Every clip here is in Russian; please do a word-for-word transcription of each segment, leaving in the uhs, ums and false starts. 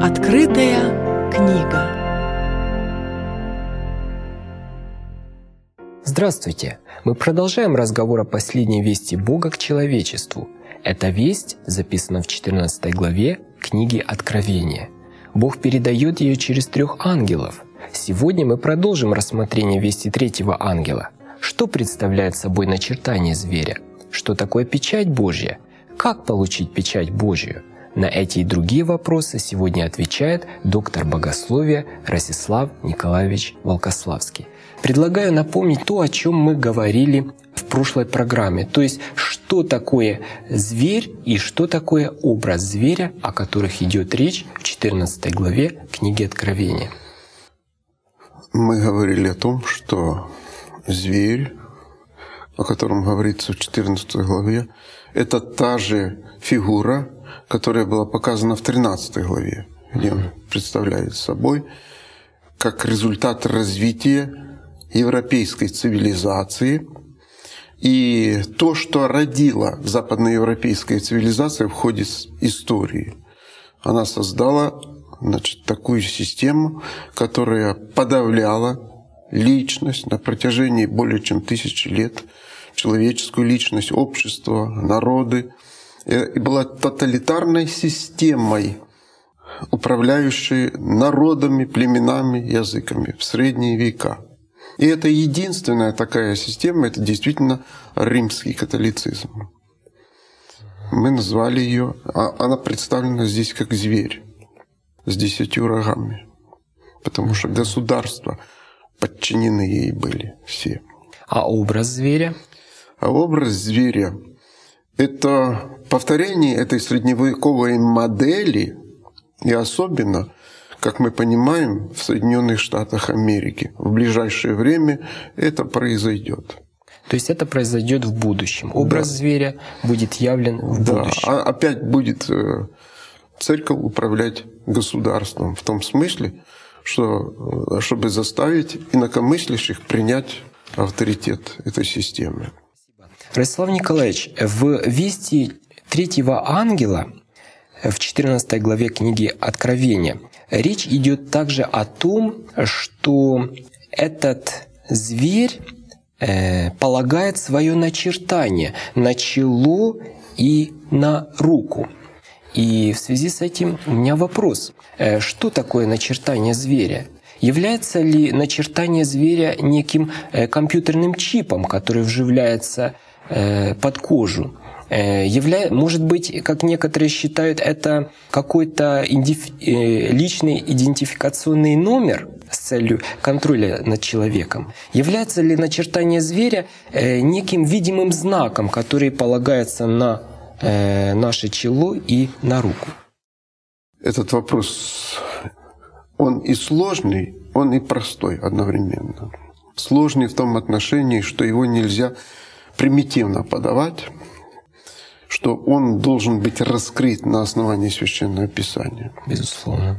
Открытая книга. Здравствуйте! Мы продолжаем разговор о последней вести Бога к человечеству. Эта весть записана в четырнадцатой главе книги Откровения. Бог передает ее через трех ангелов. Сегодня мы продолжим рассмотрение вести третьего ангела. Что представляет собой начертание зверя? Что такое печать Божья? Как получить печать Божью? На эти и другие вопросы сегодня отвечает доктор богословия Ростислав Николаевич Волкославский. Предлагаю напомнить то, о чем мы говорили в прошлой программе, то есть что такое зверь и что такое образ зверя, о которых идет речь в четырнадцатой главе книги Откровения. Мы говорили о том, что зверь, о котором говорится в четырнадцатой главе, это та же фигура, которая была показана в тринадцатой главе, где он представляет собой как результат развития европейской цивилизации. И то, что родила западноевропейская цивилизация в ходе истории, она создала, значит, такую систему, которая подавляла личность на протяжении более чем тысячи лет, человеческую личность, общество, народы, и была тоталитарной системой, управляющей народами, племенами, языками в средние века. И это единственная такая система, это действительно римский католицизм. Мы назвали ее, она представлена здесь как зверь с десятью рогами, потому что государства подчинены ей были все. А образ зверя? А образ зверя — это повторение этой средневековой модели, и особенно, как мы понимаем, в Соединенных Штатах Америки. В ближайшее время это произойдет. То есть это произойдет в будущем. Образ да. зверя будет явлен в да. будущем. А опять будет церковь управлять государством в том смысле, что чтобы заставить инакомыслящих принять авторитет этой системы. Ростислав Николаевич, в вести третьего ангела в четырнадцатой главе книги Откровения речь идет также о том, что этот зверь э, полагает свое начертание на чело и на руку. И в связи с этим у меня вопрос. Э, что такое начертание зверя? Является ли начертание зверя неким э, компьютерным чипом, который вживляется под кожу? Явля... Может быть, как некоторые считают, это какой-то идентиф... личный идентификационный номер с целью контроля над человеком? Является ли начертание зверя неким видимым знаком, который полагается на наше чело и на руку? Этот вопрос, он и сложный, он и простой одновременно. Сложный в том отношении, что его нельзя примитивно подавать, что он должен быть раскрыт на основании Священного Писания. Безусловно.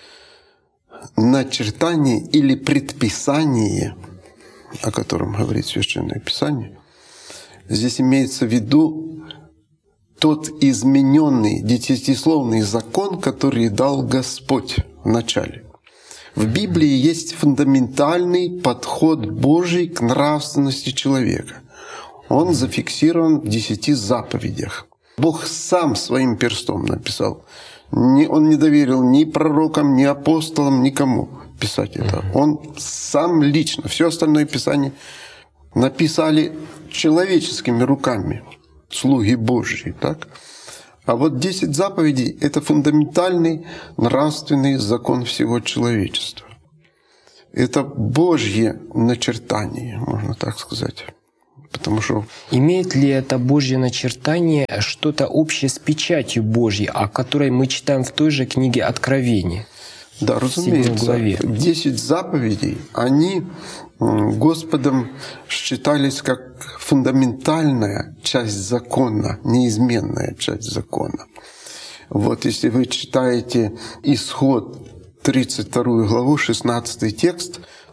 Начертание или предписание, о котором говорит Священное Писание, здесь имеется в виду тот измененный десятисловный закон, который дал Господь в начале. В Библии есть фундаментальный подход Божий к нравственности человека. Он зафиксирован в десяти заповедях. Бог сам своим перстом написал. Он не доверил ни пророкам, ни апостолам, никому писать это. Он сам лично. Все остальное Писание написали человеческими руками, слуги Божьи. Так? А вот десять заповедей – это фундаментальный нравственный закон всего человечества. Это Божье начертание, можно так сказать. Потому что... Имеет ли это Божье начертание что-то общее с печатью Божьей, о которой мы читаем в той же книге Откровения? Да, разумеется. Десять заповедей, они Господом считались как фундаментальная часть закона, неизменная часть закона. Вот если вы читаете Исход тридцать вторую главу, шестнадцатый текст,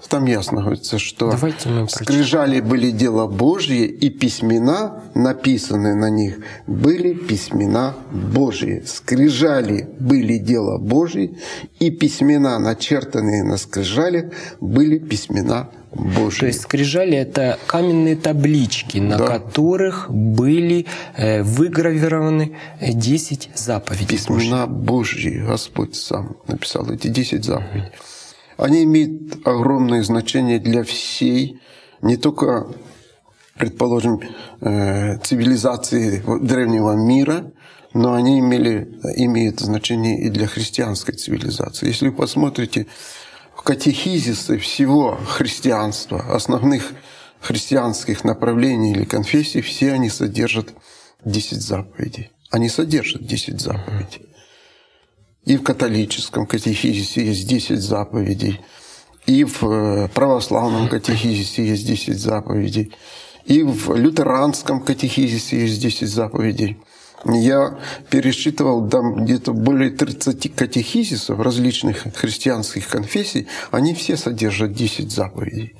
там ясно говорится, что мы скрижали были дела Божьи, и письмена, написанные на них, были письмена Божьи. Скрижали были дела Божьи, и письмена, начертанные на скрижалях, были письмена Божьи. То есть скрижали — это каменные таблички, на да. которых были э, выгравированы десять заповедей. Письмена Божьи. Господь сам написал эти десять заповедей. Они имеют огромное значение для всей, не только, предположим, цивилизации древнего мира, но они имели, имеют значение и для христианской цивилизации. Если вы посмотрите в катехизисы всего христианства, основных христианских направлений или конфессий, все они содержат десять заповедей. Они содержат десять заповедей. И в католическом катехизисе есть десять заповедей, и в православном катехизисе есть десять заповедей, и в лютеранском катехизисе есть десять заповедей. Я пересчитывал там где-то более тридцати катехизисов различных христианских конфессий, они все содержат десять заповедей.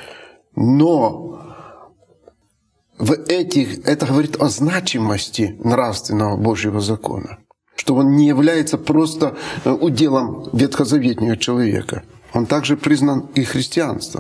Но в этих, это говорит о значимости нравственного Божьего закона, что он не является просто уделом ветхозаветнего человека. Он также признан и христианством.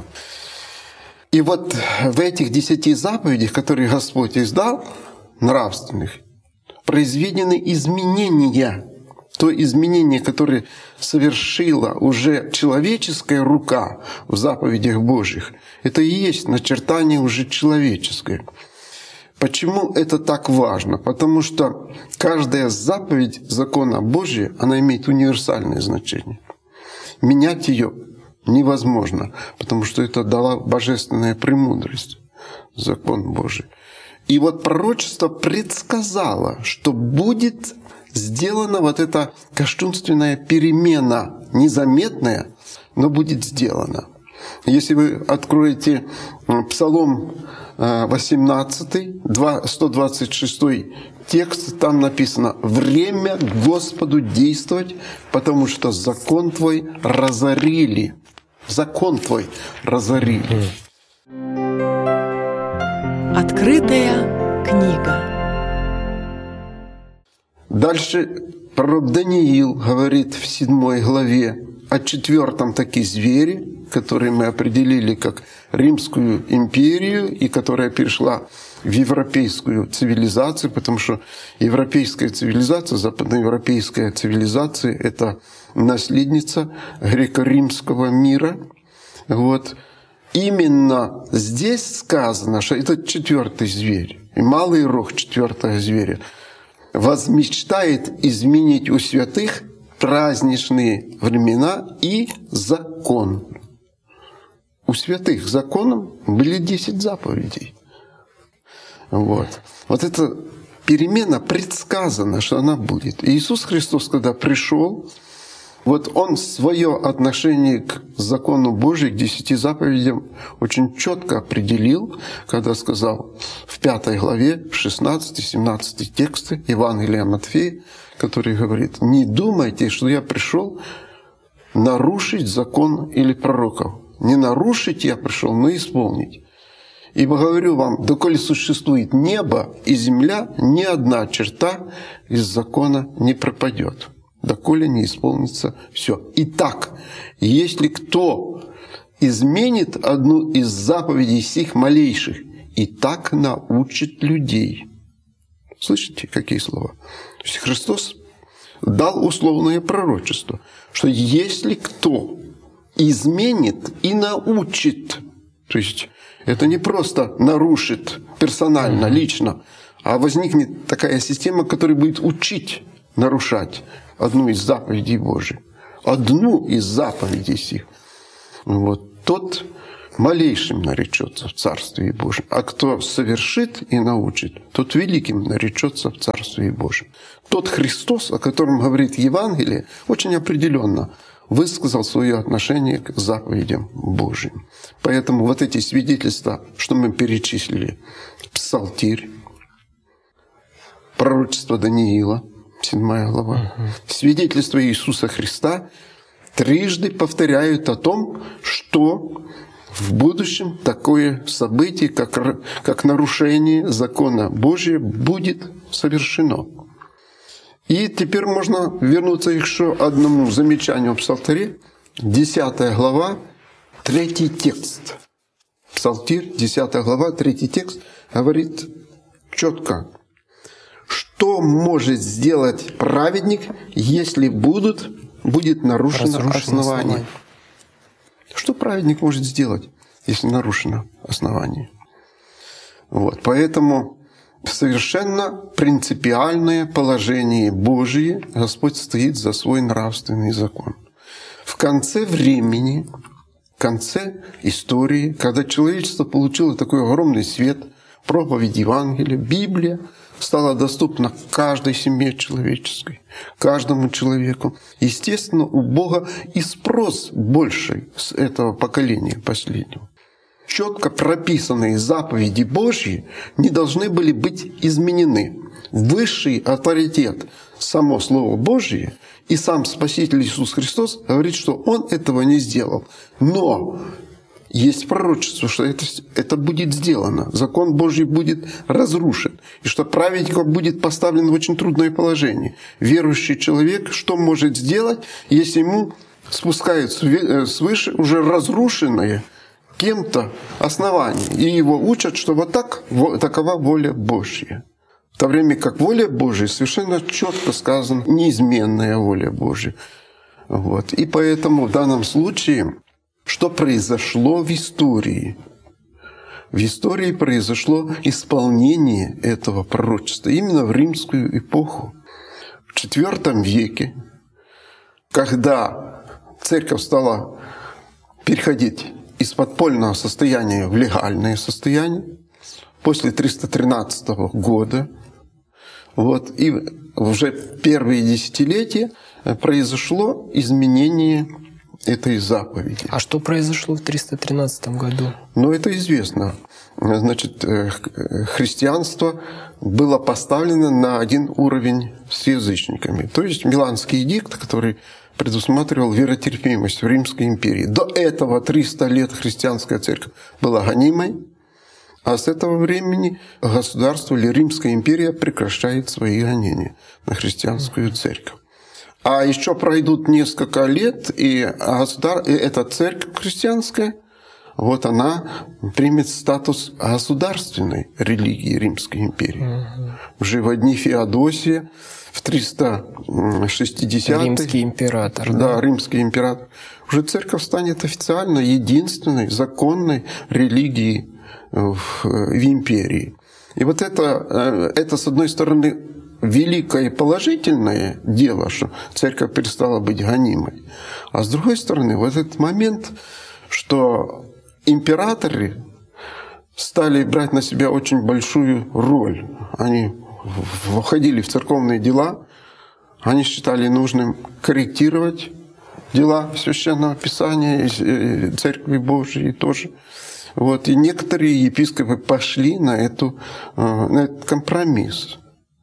И вот в этих десяти заповедях, которые Господь издал, нравственных, произведены изменения. То изменение, которое совершила уже человеческая рука в заповедях Божьих, это и есть начертание уже человеческое. Почему это так важно? Потому что каждая заповедь закона Божия, она имеет универсальное значение. Менять ее невозможно, потому что это дала божественная премудрость, закон Божий. И вот пророчество предсказало, что будет сделана вот эта кощунственная перемена, незаметная, но будет сделана. Если вы откроете Псалом восемнадцатый, сто двадцать шестой текст, там написано: «Время Господу действовать, потому что закон Твой разорили». Закон Твой разорили. Открытая книга. Дальше пророк Даниил говорит в седьмой главе о четвертом таки звере, который мы определили как Римскую империю и которая перешла в европейскую цивилизацию, потому что европейская цивилизация, западноевропейская цивилизация — это наследница греко-римского мира. Вот. Именно здесь сказано, что это четвертый зверь, и малый рог четвертого зверя возмечтает изменить у святых праздничные времена и закон. У святых законом были десять заповедей. Вот. Вот эта перемена предсказана, что она будет. И Иисус Христос, когда пришел, вот Он свое отношение к закону Божию, к десяти заповедям очень четко определил, когда сказал в пятой главе, шестнадцатый-семнадцатый тексты Евангелия Матфея, который говорит: «Не думайте, что я пришел нарушить закон или пророков. Не нарушить я пришел, но исполнить. Ибо говорю вам, доколе существует небо и земля, ни одна черта из закона не пропадет, доколе не исполнится все. Итак, если кто изменит одну из заповедей сих малейших и так научит людей». Слышите, какие слова? То есть Христос дал условное пророчество, что если кто изменит и научит, то есть это не просто нарушит персонально, лично, а возникнет такая система, которая будет учить нарушать одну из заповедей Божьих, одну из заповедей сих, вот, тот малейшим наречется в Царстве Божьем, а кто совершит и научит, тот великим наречется в Царстве Божьем. Тот Христос, о котором говорит Евангелие, очень определенно высказал свое отношение к заповедям Божьим. Поэтому вот эти свидетельства, что мы перечислили: Псалтирь, пророчество Даниила, седьмая глава, свидетельство Иисуса Христа, трижды повторяют о том, что в будущем такое событие, как, как нарушение закона Божия, будет совершено. И теперь можно вернуться еще к одному замечанию в Псалтире. десятая глава, третий текст. Псалтирь, десятая глава, третий текст говорит четко, что может сделать праведник, если будут, будет нарушено основание. основание. Что праведник может сделать, если нарушено основание? Вот. Поэтому совершенно принципиальное положение Божие Господь стоит за свой нравственный закон. В конце времени, в конце истории, когда человечество получило такой огромный свет, проповедь Евангелия, Библия стала доступна каждой семье человеческой, каждому человеку. Естественно, у Бога и спрос больший с этого поколения последнего. Четко прописанные заповеди Божьи не должны были быть изменены. Высший авторитет, само Слово Божье и сам Спаситель Иисус Христос говорит, что Он этого не сделал. Но есть пророчество, что это, это будет сделано. Закон Божий будет разрушен. И что праведник будет поставлен в очень трудное положение. Верующий человек что может сделать, если ему спускают свыше уже разрушенное кем-то основание. И его учат, что вот так, такова воля Божья. В то время как воля Божья совершенно четко сказано, неизменная воля Божья. Вот. И поэтому в данном случае, что произошло в истории? В истории произошло исполнение этого пророчества именно в римскую эпоху. В четвёртом веке, когда церковь стала переходить из подпольного состояния в легальное состояние, после триста тринадцатого года, вот, и уже первые десятилетия произошло изменение этой заповеди. А что произошло в триста тринадцатом году? Ну, это известно. Значит, христианство было поставлено на один уровень с язычниками. То есть Миланский эдикт, который предусматривал веротерпимость в Римской империи. До этого триста лет христианская церковь была гонимой, а с этого времени государство или Римская империя прекращает свои гонения на христианскую церковь. А еще пройдут несколько лет, и, государ... и эта церковь христианская, вот она примет статус государственной религии Римской империи. Угу. Уже в дни Феодосия, в триста шестидесятые... Римский император. Да, да, римский император. Уже церковь станет официально единственной законной религией в, в империи. И вот это, это, с одной стороны, великое положительное дело, что церковь перестала быть гонимой. А с другой стороны, вот этот момент, что императоры стали брать на себя очень большую роль. Они входили в церковные дела, они считали нужным корректировать дела Священного Писания и Церкви Божией тоже. Вот. И некоторые епископы пошли на, эту, на этот компромисс.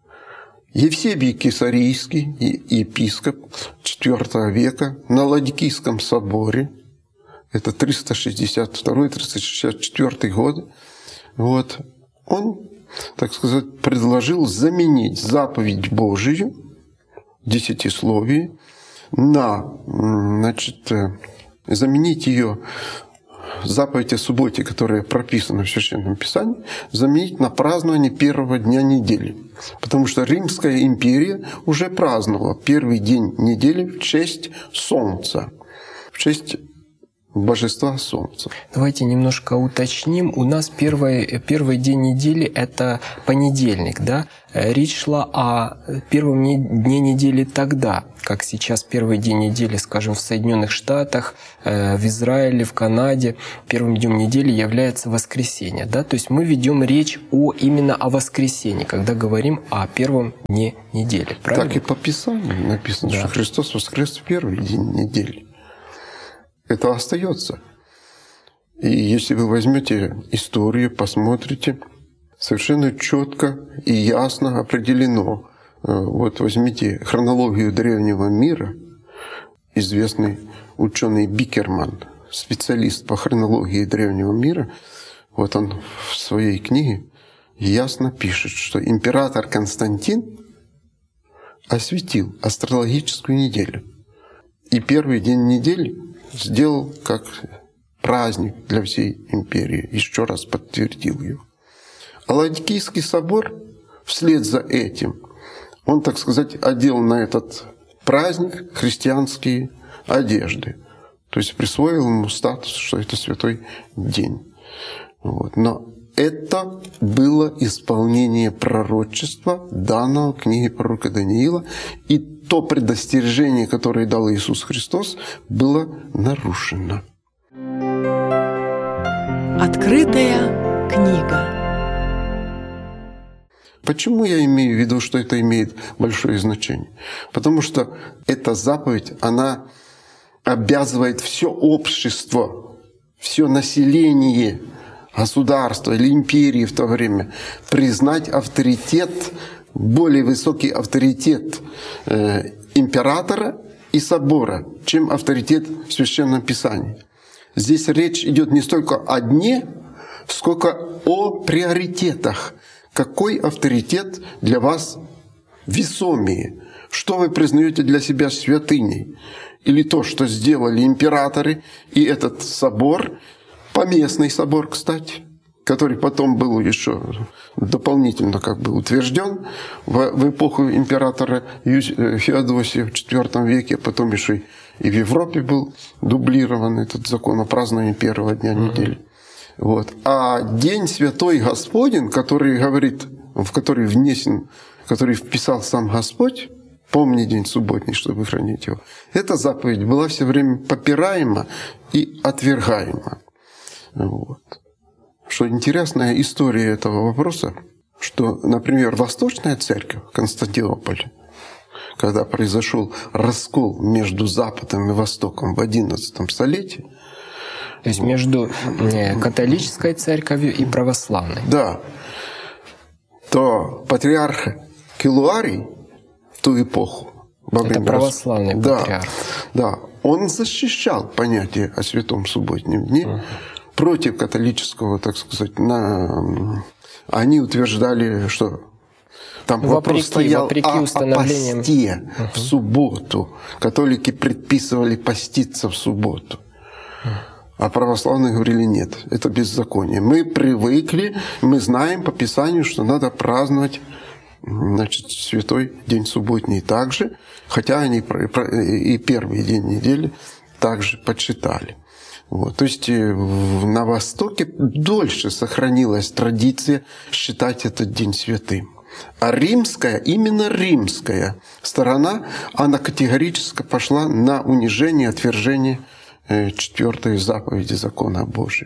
Евсебий Кесарийский, епископ четвёртого века, на Ладикийском соборе, это триста шестьдесят второй — триста шестьдесят четвёртый годы, вот, он, так сказать, предложил заменить заповедь Божию, десятисловие, на, значит, заменить ее заповедь о субботе, которая прописана в Священном Писании, заменить на празднование первого дня недели. Потому что Римская империя уже праздновала первый день недели в честь Солнца, в честь божества Солнца. Давайте немножко уточним. У нас первый, первый день недели – это понедельник, да? Речь шла о первом дне недели тогда, как сейчас первый день недели, скажем, в Соединенных Штатах, в Израиле, в Канаде. Первым днем недели является воскресенье, да? То есть мы ведем речь о, именно о воскресенье, когда говорим о первом дне недели, правильно? Так и по Писанию написано, да, что Христос воскрес в первый день недели. Это остается. И если вы возьмете историю, посмотрите, совершенно четко и ясно определено. Вот возьмите хронологию древнего мира, известный ученый Бикерман, специалист по хронологии древнего мира, вот он в своей книге ясно пишет, что император Константин осветил астрологическую неделю. И первый день недели сделал как праздник для всей империи, еще раз подтвердил его. А Ладикийский собор вслед за этим, он, так сказать, одел на этот праздник христианские одежды. То есть присвоил ему статус, что это святой день. Вот. Но это было исполнение пророчества, данного в книге пророка Даниила, и то предостережение, которое дал Иисус Христос, было нарушено. Открытая книга. Почему я имею в виду, что это имеет большое значение? Потому что эта заповедь, она обязывает все общество, все население государства или империи в то время признать авторитет, более высокий авторитет э, императора и собора, чем авторитет Священного Писания. Здесь речь идет не столько о дне, сколько о приоритетах. Какой авторитет для вас весомее? Что вы признаете для себя святыней? Или то, что сделали императоры и этот собор, поместный собор, кстати, который потом был еще дополнительно как бы утвержден в, в эпоху императора Феодосия в четвёртом веке, потом еще и в Европе был дублирован этот закон о праздновании первого дня недели. Вот. А День Святой Господень, который говорит, в который внесен, который вписал сам Господь, помни день субботний, чтобы хранить его, эта заповедь была все время попираема и отвергаема. Вот. Что интересная история этого вопроса, что, например, Восточная Церковь Константинополя, когда произошел раскол между Западом и Востоком в одиннадцатом столетии, то есть между католической церковью и православной. Да. То патриарх Килуарий в ту эпоху, во это православный да, патриарх. Да, он защищал понятие о Святом Субботнем дне uh-huh. против католического, так сказать, на... они утверждали, что там вопреки, вопрос стоял вопреки о, установлениям... о посте uh-huh. в субботу. Католики предписывали поститься в субботу. Uh-huh. А православные говорили, нет, это беззаконие. Мы привыкли, мы знаем по Писанию, что надо праздновать, значит, святой день субботний также, хотя они и первый день недели также почитали. Вот. То есть на Востоке дольше сохранилась традиция считать этот день святым. А римская, именно римская сторона, она категорически пошла на унижение, отвержение четвертой заповеди закона Божия.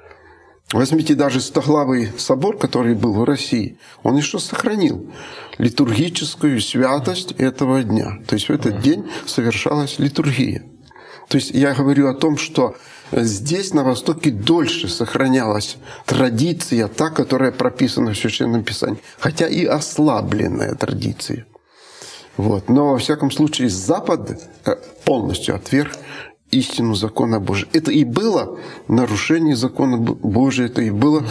Возьмите даже Стоглавый собор, который был в России, он еще сохранил литургическую святость этого дня. То есть в этот день совершалась литургия. То есть я говорю о том, что здесь, на Востоке, дольше сохранялась традиция, та, которая прописана в Священном Писании, хотя и ослабленная традиция. Вот. Но, во всяком случае, Запад полностью отверг истину закона Божия. Это и было нарушение закона Божия, это и было,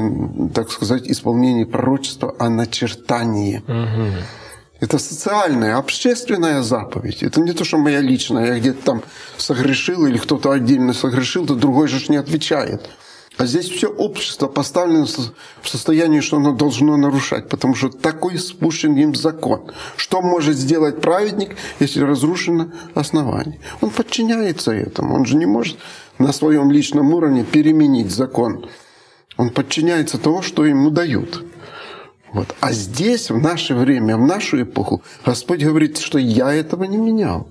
так сказать, исполнение пророчества о начертании. Угу. Это социальная, общественная заповедь. Это не то, что моя личная, я где-то там согрешил или кто-то отдельно согрешил, то другой же не отвечает. А здесь все общество поставлено в состоянии, что оно должно нарушать, потому что такой спущен им закон. Что может сделать праведник, если разрушено основание? Он подчиняется этому. Он же не может на своем личном уровне переменить закон. Он подчиняется тому, что ему дают. Вот. А здесь, в наше время, в нашу эпоху, Господь говорит, что я этого не менял.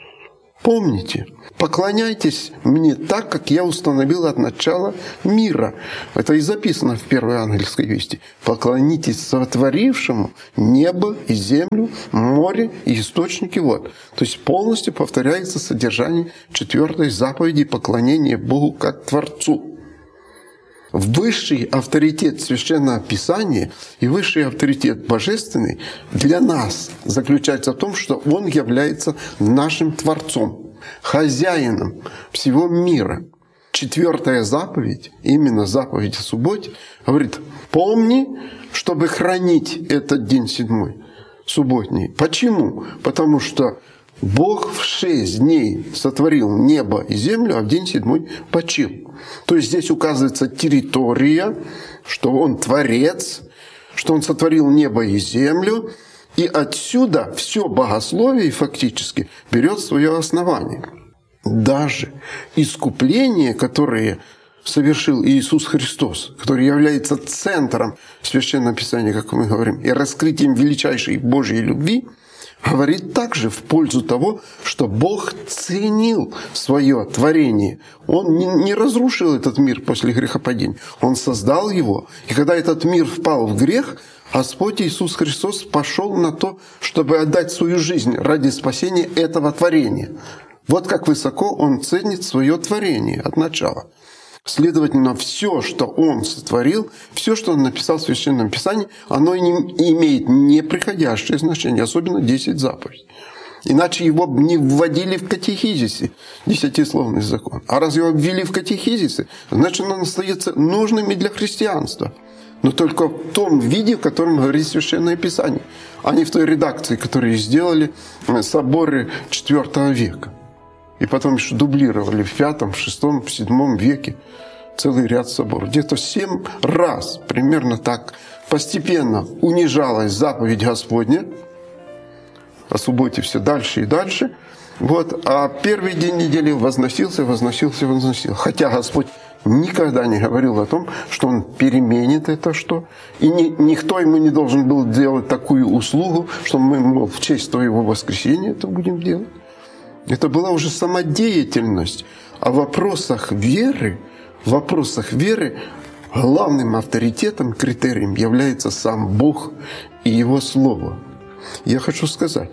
Помните, поклоняйтесь мне так, как я установил от начала мира. Это и записано в первой ангельской вести. Поклонитесь сотворившему небо и землю, море и источники вод. То есть полностью повторяется содержание четвертой заповеди поклонения Богу как Творцу. Высший авторитет Священного Писания и высший авторитет Божественный для нас заключается в том, что Он является нашим Творцом. хозяином всего мира. Четвертая заповедь, именно заповедь о субботе, говорит: помни, чтобы хранить этот день седьмой, субботний. Почему? Потому что Бог в шесть дней сотворил небо и землю, а в день седьмой почил. То есть здесь указывается территория, что Он творец, что Он сотворил небо и землю, и отсюда все богословие фактически берет свое основание. Даже искупление, которое совершил Иисус Христос, который является центром Священного Писания, как мы говорим, и раскрытием величайшей Божьей любви, говорит также в пользу того, что Бог ценил свое творение. Он не, не разрушил этот мир после грехопадения. Он создал его. И когда этот мир впал в грех, Господь Иисус Христос пошел на то, чтобы отдать свою жизнь ради спасения этого творения. Вот как высоко Он ценит свое творение от начала. Следовательно, все, что Он сотворил, все, что Он написал в Священном Писании, оно не имеет неприходящее значение, особенно десять заповедей. Иначе его не вводили в катехизисе, десятисловный закон. А раз его ввели в катехизисе, значит, он остается нужным и для христианства. Но только в том виде, в котором говорит Священное Писание, а не в той редакции, которую сделали соборы четвёртого века. И потом еще дублировали в пятом, в шестом, в седьмом веке целый ряд соборов. Где-то семь раз, примерно так, постепенно унижалась заповедь Господня, о субботе все дальше и дальше. Вот, а первый день недели возносился, возносился, возносился. Хотя Господь никогда не говорил о том, что Он переменит это что. И ни, никто Ему не должен был делать такую услугу, что мы, мол, в честь Твоего воскресения это будем делать. Это была уже самодеятельность. А в вопросах веры, в вопросах веры главным авторитетом, критерием является сам Бог и Его Слово. Я хочу сказать,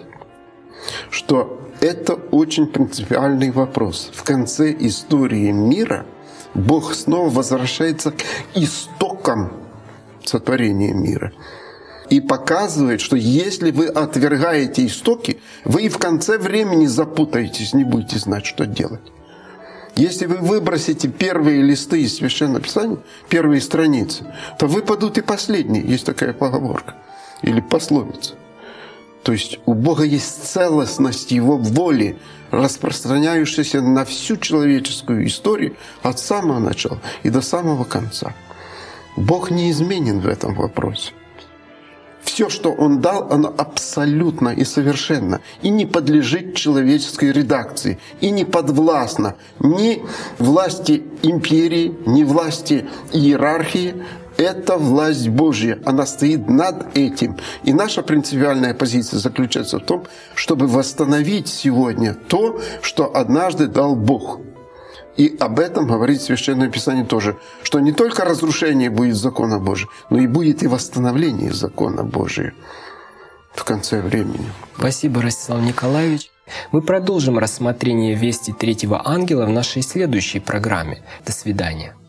что это очень принципиальный вопрос. В конце истории мира Бог снова возвращается к истокам сотворения мира. И показывает, что если вы отвергаете истоки, вы и в конце времени запутаетесь, не будете знать, что делать. Если вы выбросите первые листы из Священного Писания, первые страницы, то выпадут и последние. Есть такая поговорка или пословица. То есть у Бога есть целостность Его воли, распространяющаяся на всю человеческую историю от самого начала и до самого конца. Бог неизменен в этом вопросе. Все, что Он дал, оно абсолютно и совершенно, и не подлежит человеческой редакции, и не подвластно ни власти империи, ни власти иерархии. Это власть Божья, она стоит над этим. И наша принципиальная позиция заключается в том, чтобы восстановить сегодня то, что однажды дал Бог. И об этом говорит Священное Писание тоже, что не только разрушение будет закона Божия, но и будет и восстановление закона Божия в конце времени. Спасибо, Ростислав Николаевич. Мы продолжим рассмотрение вести третьего ангела в нашей следующей программе. До свидания.